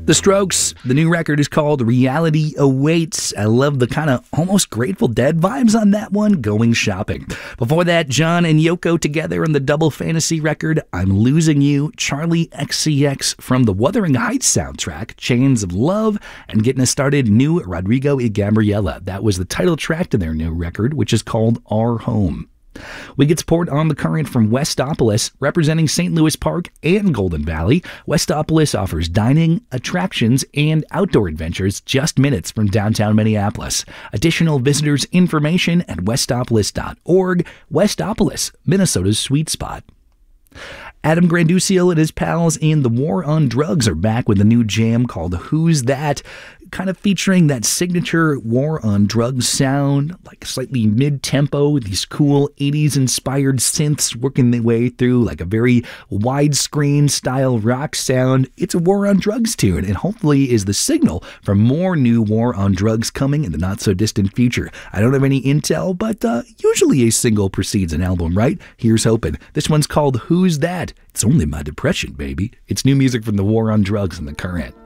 The Strokes, the new record is called Reality Awaits. I love the kind of almost Grateful Dead vibes on that one, Going Shopping. Before that, John and Yoko together on the double fantasy record, I'm Losing You, Charlie XCX from the Wuthering Heights soundtrack, Chains of Love, and getting us started, new Rodrigo y Gabriela. That was the title track to their new record, which is called Our Home. We get support on the current from Westopolis, representing St. Louis Park and Golden Valley. Westopolis offers dining, attractions, and outdoor adventures just minutes from downtown Minneapolis. Additional visitors information at westopolis.org. Westopolis, Minnesota's sweet spot. Adam Granduciel and his pals in The War on Drugs are back with a new jam called Who's That? Kind of featuring that signature War on Drugs sound, like slightly mid-tempo, these cool 80s-inspired synths working their way through like a very widescreen style rock sound. It's a War on Drugs tune, and hopefully is the signal for more new War on Drugs coming in the not-so-distant future. I don't have any intel, but usually a single precedes an album, right? Here's hoping. This one's called Who's That? It's only my depression, baby. It's new music from the War on Drugs and The Current.